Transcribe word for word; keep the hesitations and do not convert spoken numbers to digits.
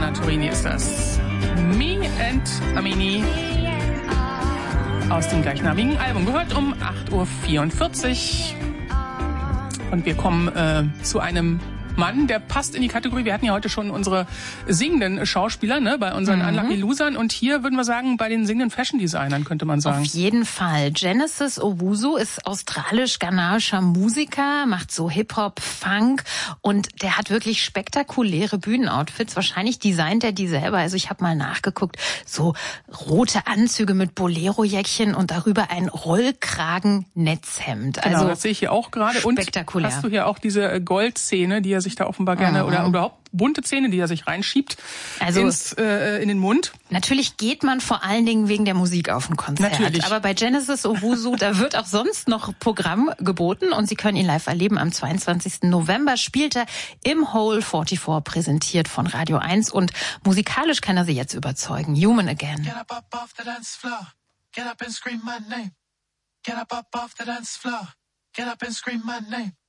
Anna Torini ist das. Me and Amini aus dem gleichnamigen Album. Gehört um acht Uhr vierundvierzig. Und wir kommen äh, zu einem Mann, der passt in die Kategorie. Wir hatten ja heute schon unsere singenden Schauspieler, ne, bei unseren mhm. Unlucky Losern. Und hier würden wir sagen, bei den singenden Fashion Designern könnte man sagen. Auf jeden Fall. Genesis Owusu ist australisch-ghanaischer Musiker, macht so Hip-Hop, Funk und der hat wirklich spektakuläre Bühnenoutfits. Wahrscheinlich designt er die selber. Also ich habe mal nachgeguckt. So rote Anzüge mit Bolero-Jäckchen und darüber ein Rollkragen-Netzhemd. Genau, also das sehe ich hier auch gerade. Spektakulär. Und hast du hier auch diese Goldzähne, die er sich da offenbar gerne, mhm. oder überhaupt bunte Zähne, die er sich reinschiebt also ins, äh, in den Mund. Natürlich geht man vor allen Dingen wegen der Musik auf ein Konzert. Natürlich. Aber bei Genesis Owusu, da wird auch sonst noch Programm geboten und Sie können ihn live erleben. Am zweiundzwanzigsten November spielt er im Hole vierundvierzig, präsentiert von Radio eins und musikalisch kann er Sie jetzt überzeugen. Human Again. Get up, up off the dance floor. Get up and scream my name. Get up, up off the dance floor. Get up and scream my name.